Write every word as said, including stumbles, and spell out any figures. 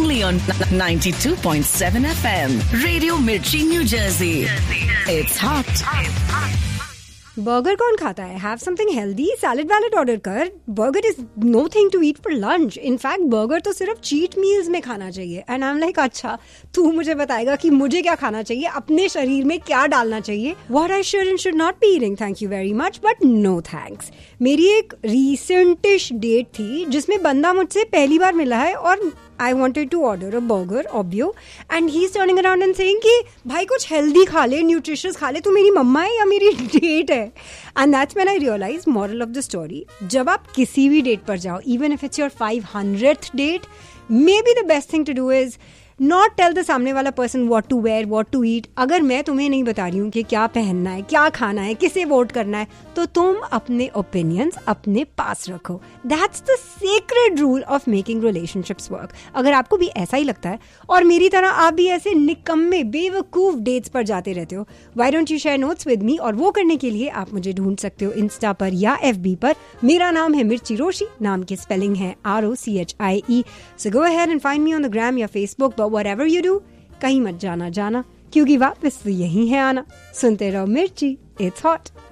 only on ninety-two point seven F M. Radio Mirchi, New Jersey. It's hot. Burger कौन खाता है? Have something healthy, salad वैलेड order कर. Burger is know thing to eat for lunch. In fact burger तो सिर्फ cheat meals में खाना चाहिए. And I am like, अच्छा तू मुझे बताएगा कि मुझे क्या खाना चाहिए, अपने शरीर में क्या डालना चाहिए. What I should and should not be eating. Thank you very much but no thanks. मेरी एक रीसेंटिश डेट थी जिसमें बंदा मुझसे पहली बार मिला है और I wanted to order a burger, obvio, and he's turning around and saying कि भाई कुछ healthy खा ले, nutritious खा ले, तू मेरी मम्मा है या मेरी date है. And that's when I realized, moral of the story, जब आप किसी भी date पर जाओ, even if it's your five hundredth date, maybe the best thing to do is not tell the सामने वाला person what to where, what to eat. अगर मैं तुम्हें नहीं बता रही हूँ कि क्या पहनना है, क्या खाना है, किसे वोट करना है, तो तुम अपने ओपिनियंस अपने पास रखो. That's the secret rule of making relationships work. अगर आपको भी ऐसा ही लगता है और मेरी तरह आप भी ऐसे निकम्मे बेवकूफ डेट्स पर जाते रहते हो, why don't you share notes with me. और वो करने के लिए आप मुझे ढूंढ सकते हो इंस्टा पर या एफ बी पर. मेरा नाम है मिर्ची रोशी, नाम की स्पेलिंग है R O C H I E. So go ahead and find me on the gram या Facebook. But whatever you do, कहीं मत जाना जाना, क्योंकि वापस तो यही है आना. सुनते रहो मिर्ची, इट्स हॉट.